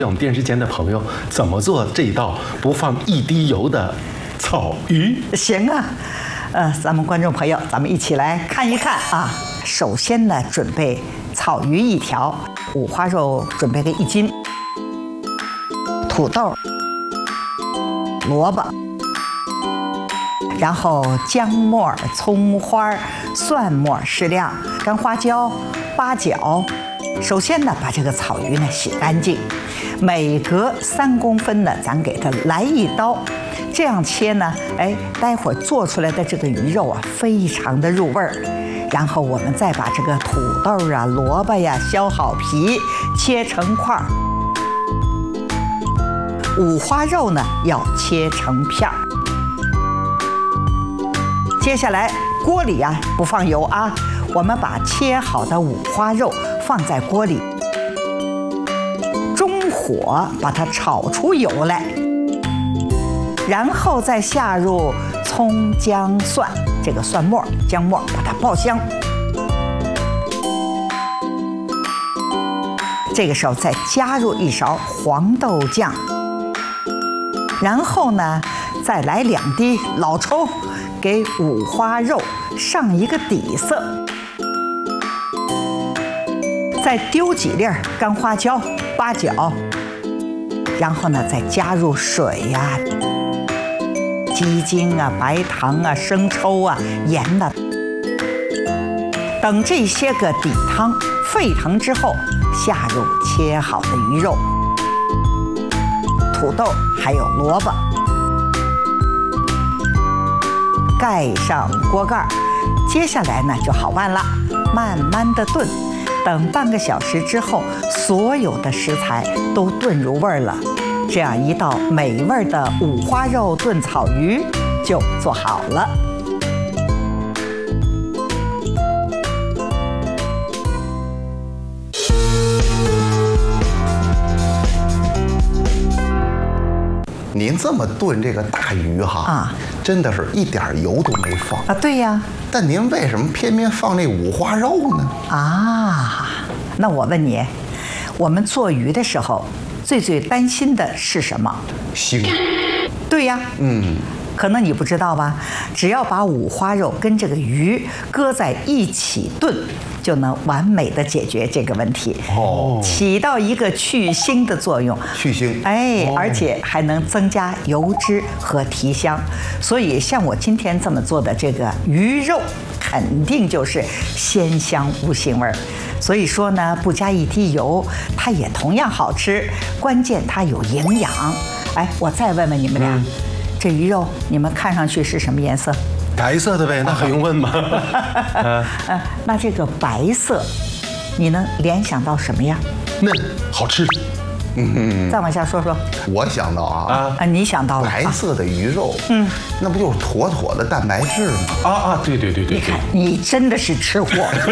让我们电视前的朋友怎么做这道不放一滴油的草鱼？ 行啊，咱们观众朋友，咱们一起来看一看啊。首先呢，准备草鱼1条，五花肉准备个1斤，土豆、萝卜，然后姜末、葱花、蒜末适量，干花椒、八角。首先呢，把这个草鱼呢洗干净，每隔3公分呢，咱给它来一刀，这样切呢，待会儿做出来的这个鱼肉啊，非常的入味儿。然后我们再把这个土豆啊、萝卜呀削好皮，切成块儿。五花肉呢要切成片儿。接下来锅里啊不放油啊，我们把切好的五花肉放在锅里，中火把它炒出油来，然后再下入葱姜蒜，这个蒜末、姜末把它爆香。这个时候再加入1勺黄豆酱，然后呢再来2滴老抽，给五花肉上一个底色，再丢几粒干花椒、八角，然后呢再加入水呀、鸡精啊、白糖啊、生抽啊、盐呐。等这些个底汤沸腾之后，下入切好的鱼肉、土豆还有萝卜，盖上锅盖。接下来呢就好办了，慢慢的炖，等半个小时之后，所有的食材都炖入味儿了，这样一道美味的五花肉炖草鱼就做好了。 您这么炖这个大鱼哈，真的是一点油都没放啊。对呀。 但您为什么偏偏放这五花肉呢？ 啊，那我问你，我们做鱼的时候，最担心的是什么？ 腥。 对呀。可能你不知道吧？只要把五花肉跟这个鱼搁在一起炖，就能完美的解决这个问题，起到一个去腥的作用。 去腥。 而且还能增加油脂和提香。所以像我今天这么做的这个鱼肉，肯定就是鲜香无腥味儿。所以说呢，不加一滴油，它也同样好吃。关键它有营养。我再问问你们俩。这鱼肉你们看上去是什么颜色？ 白色的呗，那还用问吗？ 那这个白色，你能联想到什么呀？ 嫩，好吃。 再往下说说。 我想到你想到了白色的鱼肉，那不就是妥妥的蛋白质吗？ 对。 你看，你真的是吃货。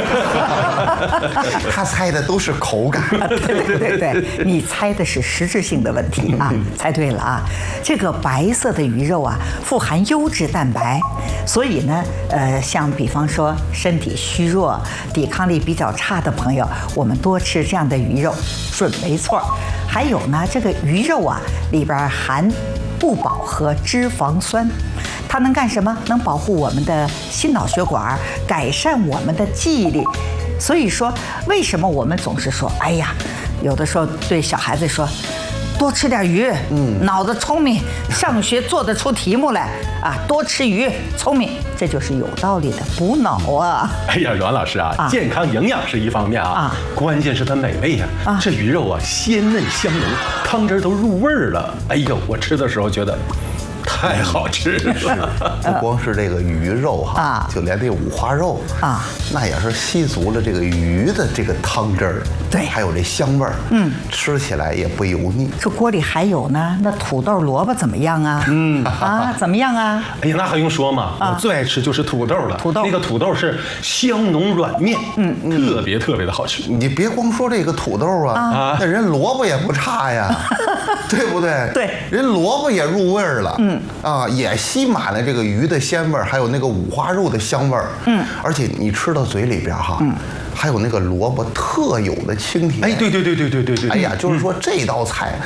他猜的都是口感。 对，你猜的是实质性的问题啊，猜对了啊。这个白色的鱼肉啊，富含优质蛋白，所以呢，像比方说身体虚弱、抵抗力比较差的朋友，我们多吃这样的鱼肉准没错。还有呢，这个鱼肉啊，里边含不饱和脂肪酸，它能干什么？能保护我们的心脑血管，改善我们的记忆力。所以说，为什么我们总是说，有的时候对小孩子说，多吃点鱼，脑子聪明，上学做得出题目来啊，多吃鱼，聪明，这就是有道理的补脑啊。 阮老师啊，健康营养是一方面关键是它美味呀。这鱼肉啊，鲜嫩香浓，汤汁都入味儿了。我吃的时候觉得太好吃了。 不光是这个鱼肉就连这五花肉那也是吸足了这个鱼的这个汤汁儿， 对， 还有这香味儿，吃起来也不油腻。 这锅里还有呢，那土豆萝卜怎么样啊？怎么样啊？ 那还用说吗？我最爱吃就是土豆了。那个土豆是香浓软面，特别的好吃。 你别光说这个土豆那人萝卜也不差呀，对不对？ 对， 人萝卜也入味儿了。也吸满了这个鱼的鲜味儿，还有那个五花肉的香味儿。而且你吃到嘴里边还有那个萝卜特有的清甜。 对。 哎呀，就是说这道菜